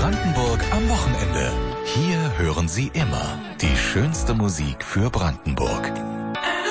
Brandenburg am Wochenende. Hier hören Sie immer die schönste Musik für Brandenburg.